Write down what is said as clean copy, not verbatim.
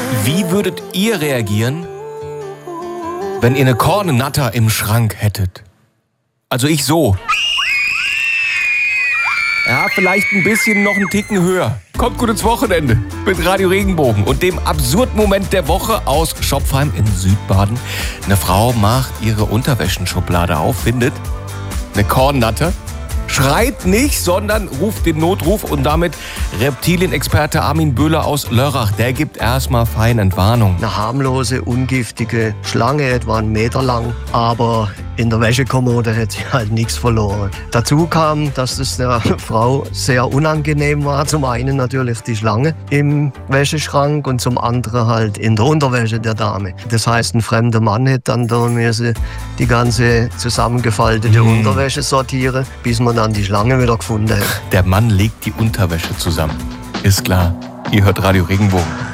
Wie würdet ihr reagieren, wenn ihr eine Kornnatter im Schrank hättet? Also ich so. Ja, vielleicht ein bisschen noch einen Ticken höher. Kommt gut ins Wochenende mit Radio Regenbogen und dem absurden Moment der Woche aus Schopfheim in Südbaden. Eine Frau macht ihre Unterwäschenschublade auf, findet eine Kornnatter, schreit nicht, sondern ruft den Notruf und damit Reptilienexperte Armin Böhler aus Lörrach. Der gibt erstmal fein Entwarnung. Eine harmlose, ungiftige Schlange, etwa 1 Meter lang, aber in der Wäschekommode hat sie halt nichts verloren. Dazu kam, dass es der Frau sehr unangenehm war. Zum einen natürlich die Schlange im Wäscheschrank und zum anderen halt in der Unterwäsche der Dame. Das heißt, ein fremder Mann hätte dann da müssen die ganze zusammengefaltete Unterwäsche sortieren, bis man dann die Schlange wieder gefunden hat. Der Mann legt die Unterwäsche zusammen. Ist klar, ihr hört Radio Regenbogen.